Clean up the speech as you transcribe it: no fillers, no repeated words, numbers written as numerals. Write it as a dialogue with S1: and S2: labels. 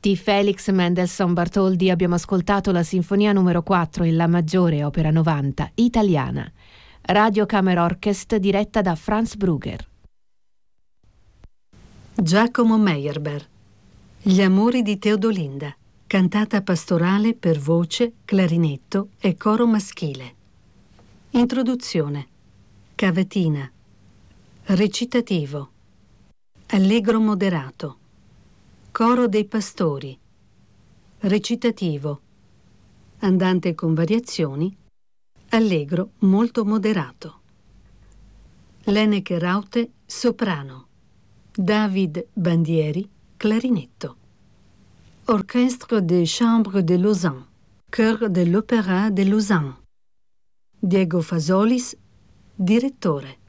S1: Di Felix Mendelssohn Bartholdy abbiamo ascoltato la Sinfonia numero 4 in La maggiore, opera 90, italiana. Radio Kammerorchest diretta da Franz Brugger.
S2: Giacomo Meyerbeer. Gli amori di Teodolinda. Cantata pastorale per voce, clarinetto e coro maschile. Introduzione. Cavatina. Recitativo. Allegro moderato. Coro dei pastori. Recitativo. Andante con variazioni. Allegro molto moderato. Leneke Raute, soprano. David Bandieri, clarinetto. Orchestre des Chambres de Lausanne. Chœur de l'Opéra de Lausanne. Diego Fasolis, direttore.